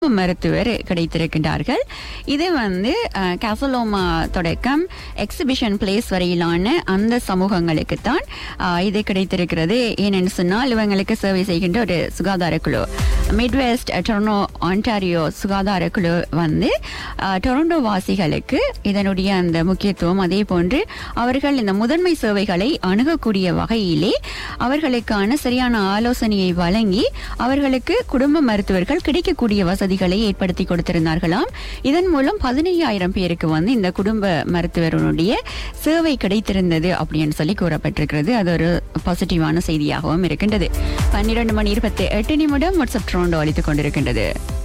மருத்துவர் கிடைத்திருக்கின்றார்கள். இது கேசலோமா தொடக்கம் எக்ஸிபிஷன் பிளேஸ் வரையிலான அந்த சமூகங்களுக்கு தான் இது கிடைத்திருக்கிறது. ஏனென்று சொன்னால் இவங்களுக்கு சேவை செய்கின்ற ஒரு சுகாதார குழு மிட்வெஸ்ட் டொரண்டோ ஆன்டாரியோ சுகாதார குழு டொரண்டோ வாசிகளுக்கு இதனுடைய அந்த முக்கியத்துவம், அதே போன்று அவர்கள் இந்த முதன்மை சேவைகளை அணுகக்கூடிய வகையிலே அவர்களுக்கான சரியான ஆலோசனையை வழங்கி அவர்களுக்கு குடும்ப மருத்துவர்கள் கிடைக்கக்கூடிய வசதிகளை ஏற்படுத்தி கொடுத்திருந்தார்களாம். இதன் மூலம் 15,000 பேருக்கு இந்த குடும்ப மருத்துவருடைய சேவை கிடைத்திருந்தது அப்படின்னு சொல்லி கூறப்பட்டிருக்கிறது. அது ஒரு பாசிட்டிவான செய்தியாகவும் இருக்கின்றது. 12:28 வாட்ஸ்அப் டொரண்டோ அளித்துக் கொண்டிருக்கின்றது.